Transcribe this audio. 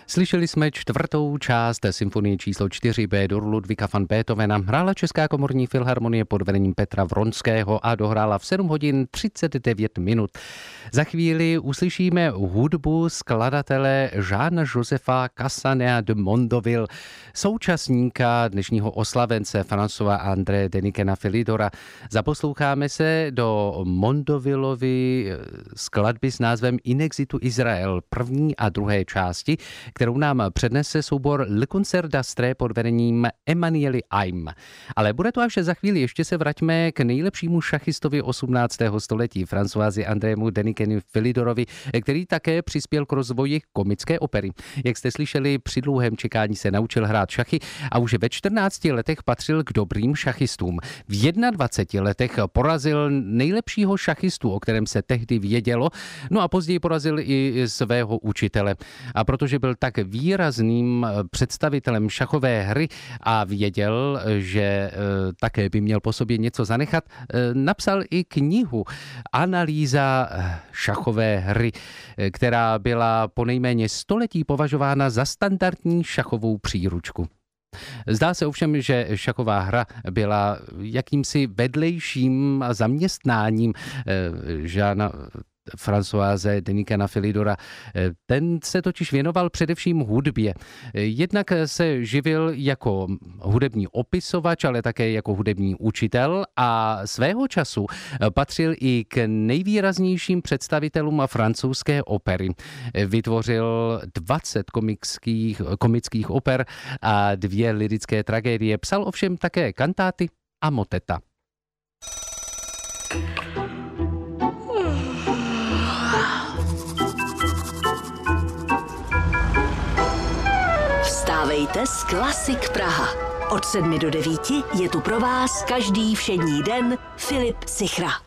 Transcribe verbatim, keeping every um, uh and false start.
Slyšeli jsme čtvrtou část symfonie číslo čtyři bé-dur Ludvíka van Beethovena. Hrála Česká komorní filharmonie pod vedením Petra Vronského a dohrála v sedm hodin třicet devět minut. Za chvíli uslyšíme hudbu skladatele Jeana-Josepha Cassanea de Mondeville, současníka dnešního oslavence Françoise André Denikena Philidora. Zaposloucháme se do Mondevillovy skladby s názvem In exitu Israel, první a druhé části, kterou nám přednese soubor Le Concert d'Astre pod vedením Emanuely Aim. Ale bude to až za chvíli, ještě se vraťme k nejlepšímu šachistovi osmnáctého století, Françoisi Andrému Denikenu Philidorovi, který také přispěl k rozvoji komické opery. Jak jste slyšeli, při dlouhém čekání se naučil hrát šachy a už ve čtrnácti letech patřil k dobrým šachistům. V dvaceti jedné letech porazil nejlepšího šachistu, o kterém se tehdy vědělo, no a později porazil i svého učitele. A protože byl tak výrazným představitelem šachové hry a věděl, že také by měl po sobě něco zanechat, napsal i knihu Analýza šachové hry, která byla po nejméně století považována za standardní šachovou příručku. Zdá se ovšem, že šachová hra byla jakýmsi vedlejším zaměstnáním Jeana Françoise Denikena Philidora. Ten se totiž věnoval především hudbě. Jednak se živil jako hudební opisovač, ale také jako hudební učitel a svého času patřil i k nejvýraznějším představitelům francouzské opery. Vytvořil dvacet komických, komických oper a dvě lyrické tragédie. Psal ovšem také kantáty a moteta. Vstávejte s Klasik Praha. Od sedmi do devíti je tu pro vás každý všední den Filip Sichra.